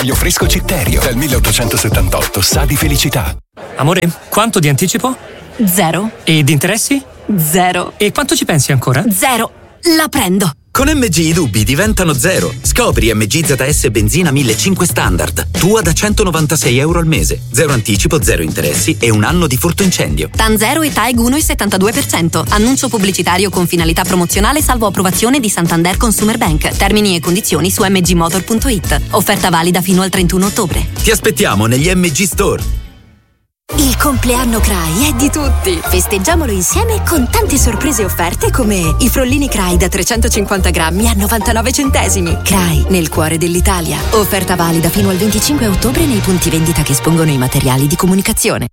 Fresco Citterio, dal 1878, sa di felicità. Amore, quanto di anticipo? 0. E di interessi? 0. E quanto ci pensi ancora? 0. La prendo. Con MG i dubbi diventano 0. Scopri MG ZS Benzina 1500 Standard. Tua da €196 al mese. 0 anticipo, 0 interessi e 1 anno di furto incendio. TAN 0 e TAEG 1,72%. Annuncio pubblicitario con finalità promozionale salvo approvazione di Santander Consumer Bank. Termini e condizioni su mgmotor.it. Offerta valida fino al 31 ottobre. Ti aspettiamo negli MG Store. Il compleanno CRAI è di tutti. Festeggiamolo insieme con tante sorprese offerte come i frollini CRAI da 350 grammi a 99 centesimi. CRAI, nel cuore dell'Italia. Offerta valida fino al 25 ottobre nei punti vendita che espongono i materiali di comunicazione.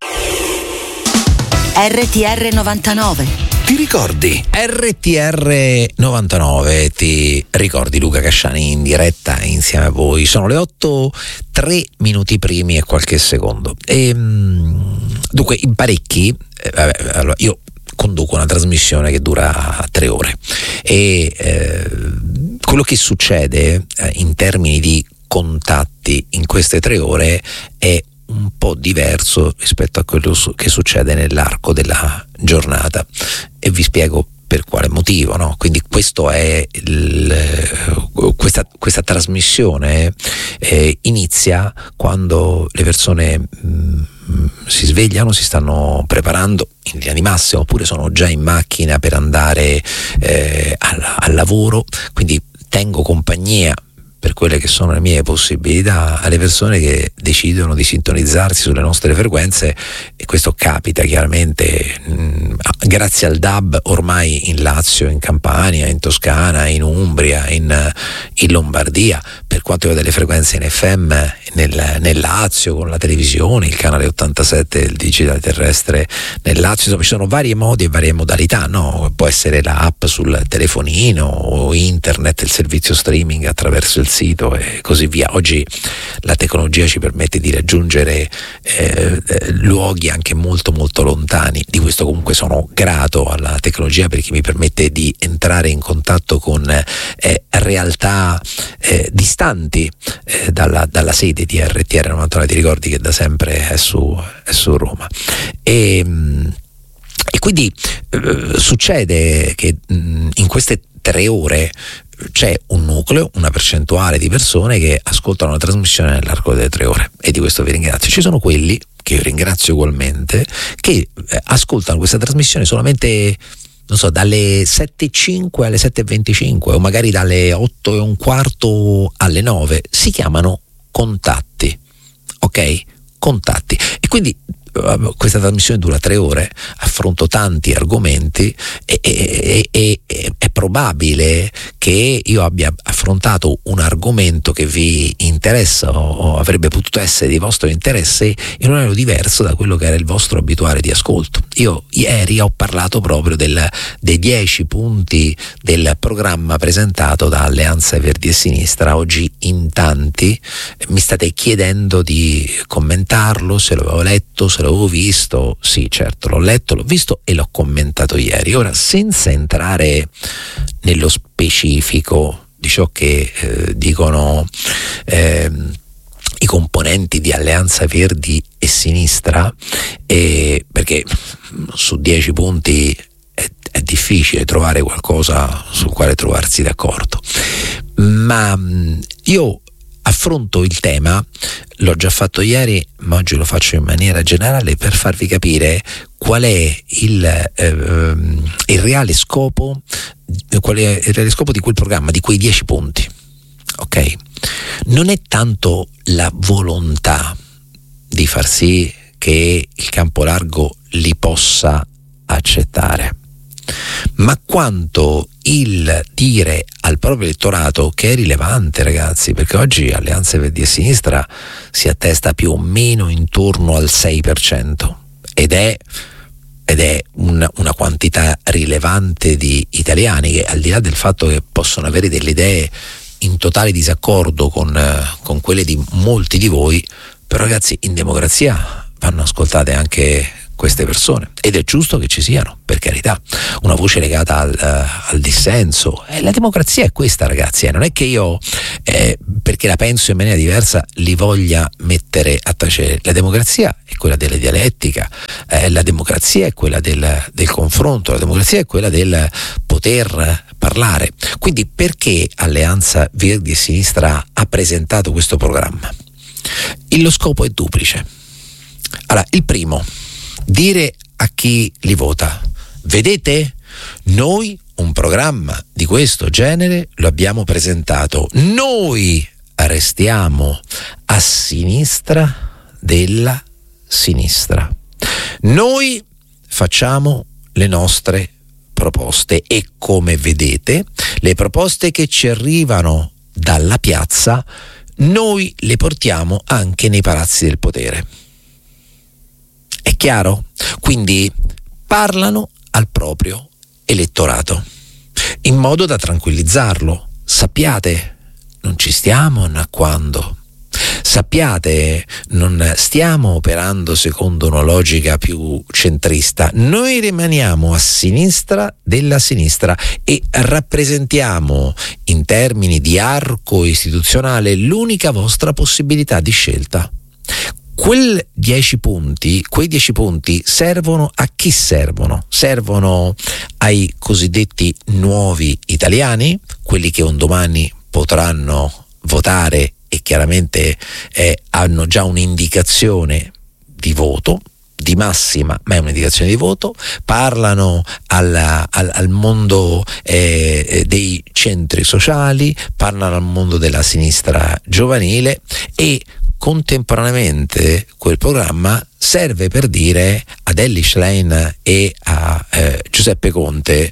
RTR 99. Ti ricordi? RTR 99, ti ricordi Luca Casciani in diretta insieme a voi? Sono le 8, 3 minuti primi e qualche secondo. Dunque, in parecchi, allora io conduco una trasmissione che dura 3 ore e quello che succede in termini di contatti in queste 3 ore è un po' diverso rispetto a quello che succede nell'arco della giornata e vi spiego per quale motivo, no? Quindi questo è questa trasmissione inizia quando le persone si svegliano, si stanno preparando in linea di massima oppure sono già in macchina per andare al lavoro, quindi tengo compagnia per quelle che sono le mie possibilità alle persone che decidono di sintonizzarsi sulle nostre frequenze, e questo capita chiaramente grazie al DAB ormai in Lazio, in Campania, in Toscana, in Umbria, in Lombardia, per quanto riguarda le frequenze in FM nel Lazio con la televisione, il canale 87 del digitale terrestre nel Lazio. Insomma, ci sono vari modi e varie modalità, no? Può essere la app sul telefonino o internet, il servizio streaming attraverso il sito e così via. Oggi la tecnologia ci permette di raggiungere luoghi anche molto molto lontani. Di questo comunque sono grato alla tecnologia perché mi permette di entrare in contatto con realtà distanti dalla sede di RTR 99. Ti ricordi che da sempre è su Roma e quindi succede che in queste 3 ore c'è un nucleo, una percentuale di persone che ascoltano la trasmissione nell'arco delle 3 ore e di questo vi ringrazio. Ci sono quelli, che io ringrazio ugualmente, che ascoltano questa trasmissione solamente, non so, dalle 7:05 alle 7:25 o magari dalle 8:15 alle 9. Si chiamano contatti, ok? Contatti. E quindi questa trasmissione dura 3 ore, affronto tanti argomenti e è probabile che io abbia affrontato un argomento che vi interessa o avrebbe potuto essere di vostro interesse in un orario diverso da quello che era il vostro abituale di ascolto. Io ieri ho parlato proprio dei 10 punti del programma presentato da Alleanza Verdi e Sinistra. Oggi in tanti mi state chiedendo di commentarlo, se l'avevo letto, se l'avevo visto. Sì, certo, l'ho letto, l'ho visto e l'ho commentato ieri. Ora, senza entrare nello specifico di ciò che dicono i componenti di Alleanza Verdi e Sinistra, perché su 10 punti è difficile trovare qualcosa sul quale trovarsi d'accordo, ma io affronto il tema, l'ho già fatto ieri, ma oggi lo faccio in maniera generale per farvi capire qual è il reale scopo di quel programma, di quei 10 punti. Ok? Non è tanto la volontà di far sì che il campo largo li possa accettare, ma quanto il dire al proprio elettorato, che è rilevante, ragazzi, perché oggi Alleanza Verdi e Sinistra si attesta più o meno intorno al 6% ed è una quantità rilevante di italiani che, al di là del fatto che possono avere delle idee in totale disaccordo con quelle di molti di voi, però ragazzi, in democrazia vanno ascoltate anche queste persone, ed è giusto che ci siano, per carità, una voce legata al dissenso. La democrazia è questa, ragazzi, non è che io perché la penso in maniera diversa li voglia mettere a tacere. La democrazia è quella della dialettica, la democrazia è quella del confronto, la democrazia è quella del poter parlare. Quindi perché Alleanza Verdi e Sinistra ha presentato questo programma? Lo scopo è duplice. Allora, il primo, dire a chi li vota: vedete, noi un programma di questo genere lo abbiamo presentato, noi restiamo a sinistra della sinistra, noi facciamo le nostre proposte e, come vedete, le proposte che ci arrivano dalla piazza noi le portiamo anche nei palazzi del potere. È chiaro? Quindi parlano al proprio elettorato in modo da tranquillizzarlo. Sappiate, non ci stiamo annacquando. Sappiate, non stiamo operando secondo una logica più centrista. Noi rimaniamo a sinistra della sinistra e rappresentiamo, in termini di arco istituzionale, l'unica vostra possibilità di scelta. Quei 10 punti servono a chi servono? Servono ai cosiddetti nuovi italiani, quelli che un domani potranno votare e chiaramente hanno già un'indicazione di voto, di massima, ma è un'indicazione di voto. Parlano al mondo dei centri sociali, parlano al mondo della sinistra giovanile, e contemporaneamente quel programma serve per dire ad Elly Schlein e a Giuseppe Conte: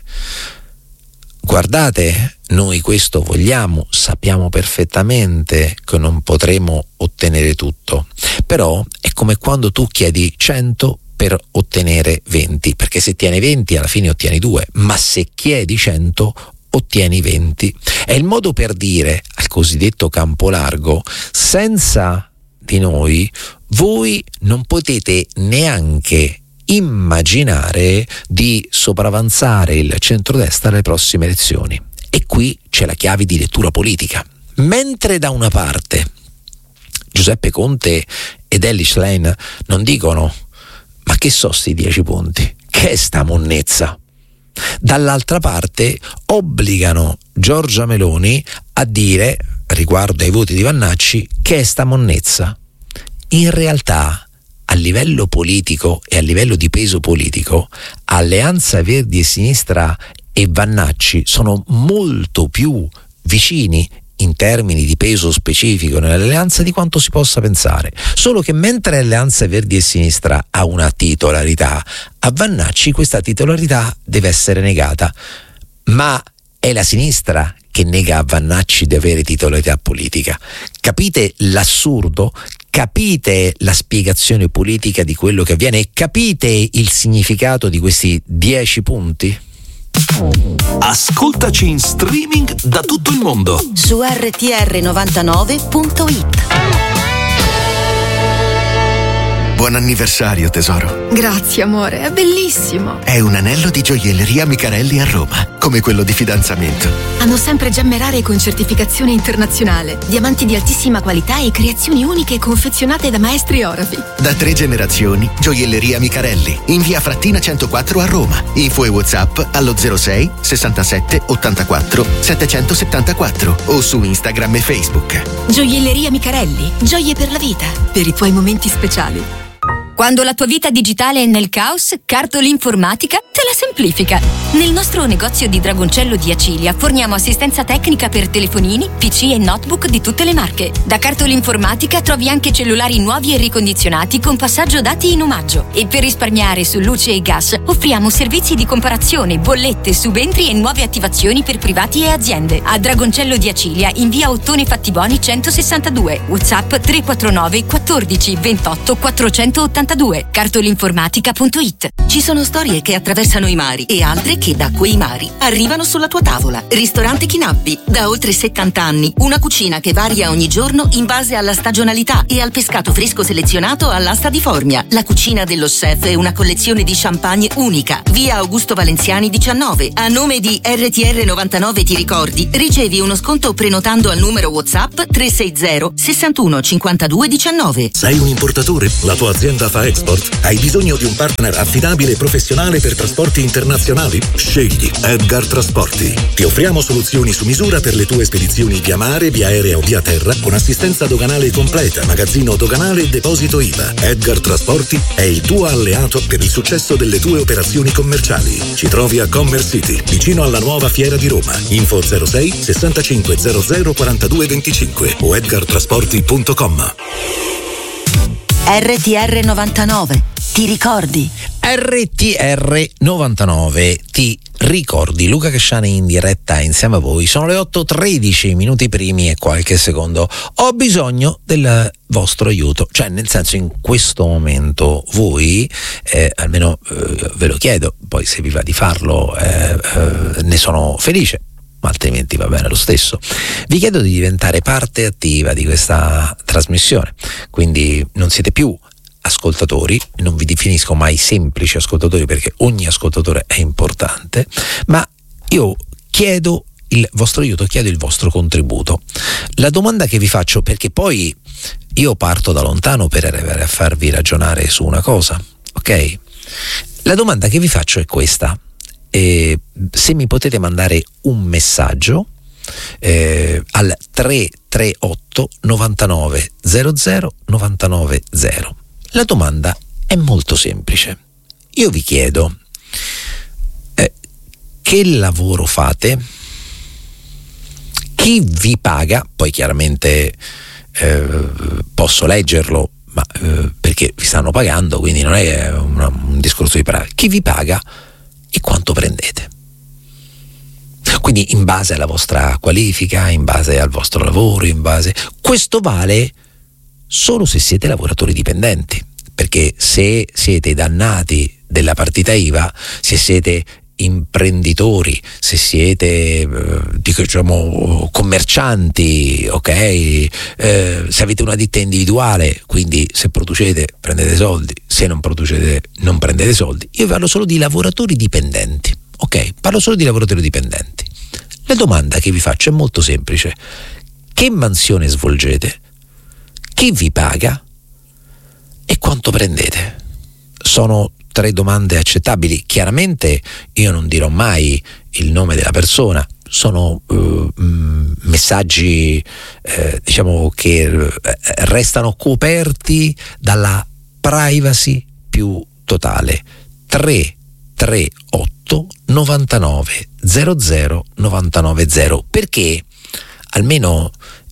guardate, noi questo vogliamo, sappiamo perfettamente che non potremo ottenere tutto, però è come quando tu chiedi 100 per ottenere 20, perché se tieni 20 alla fine ottieni 2, ma se chiedi 100 ottieni 20. È il modo per dire al cosiddetto campo largo: senza di noi voi non potete neanche immaginare di sopravanzare il centrodestra alle prossime elezioni. E qui c'è la chiave di lettura politica. Mentre da una parte Giuseppe Conte ed Elly Schlein non dicono: ma che so sti 10 punti, che è sta monnezza, dall'altra parte obbligano Giorgia Meloni a dire, riguardo ai voti di Vannacci, che è sta monnezza. In realtà, a livello politico e a livello di peso politico, Alleanza Verdi e Sinistra e Vannacci sono molto più vicini in termini di peso specifico nell'alleanza di quanto si possa pensare. Solo che mentre Alleanza Verdi e Sinistra ha una titolarità, a Vannacci questa titolarità deve essere negata. Ma è la sinistra che nega a Vannacci di avere titolarità politica. Capite l'assurdo? Capite la spiegazione politica di quello che avviene? E capite il significato di questi 10 punti? Ascoltaci in streaming da tutto il mondo su rtr99.it. Buon anniversario, tesoro. Grazie, amore, è bellissimo. È un anello di gioielleria Micarelli a Roma, come quello di fidanzamento. Hanno sempre gemme rare con certificazione internazionale, diamanti di altissima qualità e creazioni uniche confezionate da maestri orafi. Da 3 generazioni, gioielleria Micarelli, in via Frattina 104 a Roma. Info e WhatsApp allo 06 67 84 774 o su Instagram e Facebook. Gioielleria Micarelli, gioie per la vita, per i tuoi momenti speciali. Quando la tua vita digitale è nel caos, Cartolinformatica te la semplifica. Nel nostro negozio di Dragoncello di Acilia forniamo assistenza tecnica per telefonini, PC e notebook di tutte le marche. Da Cartolinformatica trovi anche cellulari nuovi e ricondizionati con passaggio dati in omaggio. E per risparmiare su luce e gas offriamo servizi di comparazione, bollette, subentri e nuove attivazioni per privati e aziende. A Dragoncello di Acilia in via Ottone Fattiboni 162. WhatsApp 349 14 28 482. Cartolinformatica.it. Ci sono storie che attraversano attraversano i mari e altre che da quei mari arrivano sulla tua tavola. Ristorante Chinappi, da oltre 70 anni, una cucina che varia ogni giorno in base alla stagionalità e al pescato fresco selezionato all'asta di Formia. La cucina dello chef è una collezione di champagne unica. Via Augusto Valenziani 19. A nome di RTR 99 Ti ricordi, ricevi uno sconto prenotando al numero WhatsApp 360 61 52 19. Sei un importatore? La tua azienda fa export? Hai bisogno di un partner affidabile e professionale per trasporti internazionali? Scegli Edgar Trasporti. Ti offriamo soluzioni su misura per le tue spedizioni via mare, via aerea o via terra, con assistenza doganale completa, magazzino doganale e deposito IVA. Edgar Trasporti è il tuo alleato per il successo delle tue operazioni commerciali. Ci trovi a Commerce City, vicino alla nuova Fiera di Roma. Info 06 65 00 42 25 o edgartrasporti.com. RTR 99. Ti ricordi? RTR 99. Ti ricordi? Luca Casciani in diretta insieme a voi. Sono le 8:13 minuti primi e qualche secondo. Ho bisogno del vostro aiuto, cioè nel senso, in questo momento voi almeno ve lo chiedo, poi se vi va di farlo ne sono felice, ma altrimenti va bene lo stesso. Vi chiedo di diventare parte attiva di questa trasmissione, quindi non siete più ascoltatori, non vi definisco mai semplici ascoltatori perché ogni ascoltatore è importante, ma io chiedo il vostro aiuto, chiedo il vostro contributo. La domanda che vi faccio, perché poi io parto da lontano per arrivare a farvi ragionare su una cosa, ok? La domanda che vi faccio è questa: se mi potete mandare un messaggio al 338 99 00 99 0. La domanda è molto semplice. Io vi chiedo che lavoro fate, chi vi paga, poi chiaramente posso leggerlo, ma perché vi stanno pagando, quindi non è un discorso di parole. Chi vi paga e quanto prendete? Quindi in base alla vostra qualifica, in base al vostro lavoro, questo vale solo se siete lavoratori dipendenti, perché se siete dannati della partita IVA, se siete imprenditori, se siete diciamo commercianti, ok, se avete una ditta individuale, quindi se producete prendete soldi, se non producete non prendete soldi. Io parlo solo di lavoratori dipendenti, ok? Parlo solo di lavoratori dipendenti. La domanda che vi faccio è molto semplice: che mansione svolgete? Chi vi paga? E quanto prendete? Sono 3 domande accettabili. Chiaramente io non dirò mai il nome della persona, sono messaggi diciamo che restano coperti dalla privacy più totale. 338 99 00 99 0, perché almeno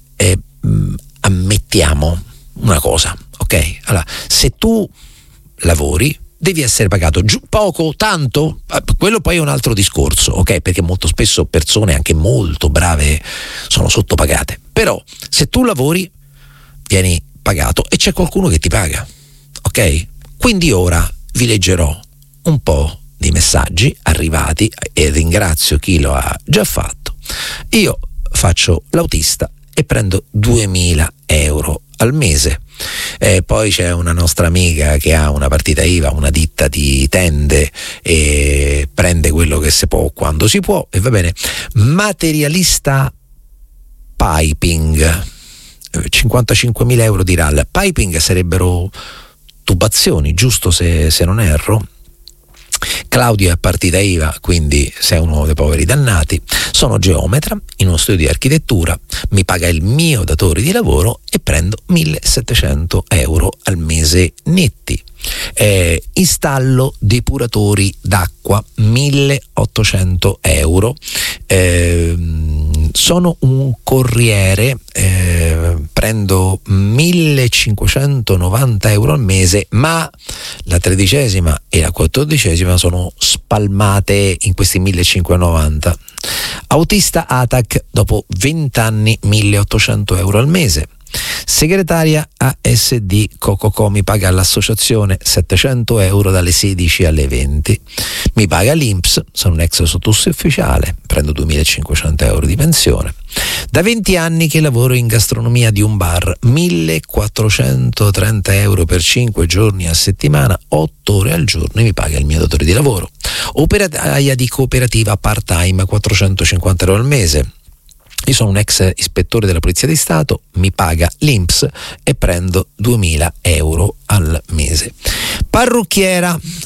ammettiamo una cosa, ok? Allora, se tu lavori devi essere pagato poco, tanto, quello poi è un altro discorso, ok? Perché molto spesso persone anche molto brave sono sottopagate, però se tu lavori vieni pagato e c'è qualcuno che ti paga, ok? Quindi ora vi leggerò un po' di messaggi arrivati e ringrazio chi lo ha già fatto. Io faccio l'autista e prendo 2.000 euro al mese. Poi c'è una nostra amica che ha una partita IVA, una ditta di tende, e prende quello che si può quando si può, e va bene. Materialista piping, 55.000 euro di RAL. Piping sarebbero tubazioni, giusto, se non erro. Claudio è partita IVA, quindi sei uno dei poveri dannati. Sono geometra in uno studio di architettura, mi paga il mio datore di lavoro e prendo 1.700 euro al mese netti. Installo depuratori d'acqua, 1.800 euro. Sono un corriere, prendo 1.590 euro al mese, ma la 13ª e la 14ª sono spalmate in questi 1.590. Autista ATAC, dopo 20 anni 1.800 euro al mese. Segretaria ASD Cococo mi paga l'associazione 700 euro dalle 16 alle 20. Mi paga l'INPS, sono un ex sottufficiale, prendo 2.500 euro di pensione. Da 20 anni che lavoro in gastronomia di un bar, 1.430 euro per 5 giorni a settimana, 8 ore al giorno, e mi paga il mio datore di lavoro. Operaia di cooperativa part-time, 450 euro al mese. Io sono un ex ispettore della Polizia di Stato, mi paga l'INPS e prendo 2.000 euro al mese. Parrucchiera,